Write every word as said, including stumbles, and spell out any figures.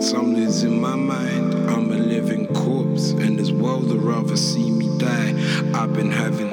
thoughts, I'm losing my mind. I'm a living corpse, and this world would rather see me die. I've been having